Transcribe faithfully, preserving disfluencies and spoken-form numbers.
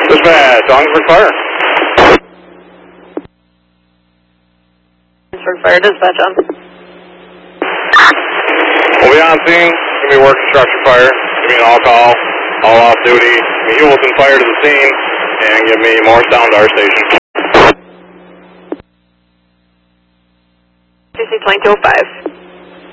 Dispatch, Orangeburg Fire. Orangeburg Fire, dispatch on. We'll be on scene. It's going to be working structure fire. Give me an all call, all off duty. Give me Hewlett Fire to the scene, and give me more sound to our station. C C twenty-two oh five.